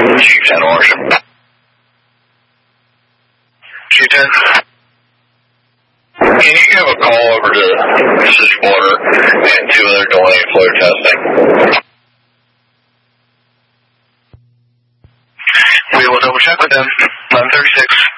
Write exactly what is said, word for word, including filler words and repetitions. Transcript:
Chief ten Marshall. Chief ten. Can you give a call over to Switchwater and two other delayed flow testing? We will double check with them. eleven thirty-six.